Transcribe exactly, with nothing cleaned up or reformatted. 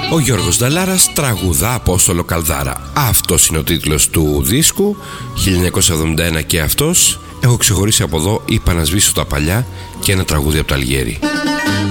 Ο Γιώργος Νταλάρας τραγουδά Απόστολο Καλδάρα. Αυτός είναι ο τίτλος του δίσκου, χίλια εννιακόσια εβδομήντα ένα και αυτός. Έχω ξεχωρίσει από εδώ, είπα να σβήσω τα παλιά και ένα τραγούδι από το Αλγέρι.